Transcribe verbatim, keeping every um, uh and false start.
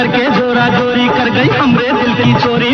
करके जोरा जोरी कर गई हमरे दिल की चोरी।